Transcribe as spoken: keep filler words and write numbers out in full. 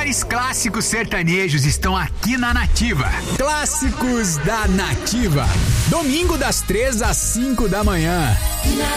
melhores clássicos sertanejos estão aqui na Nativa. Clássicos da Nativa. Domingo das três às cinco da manhã.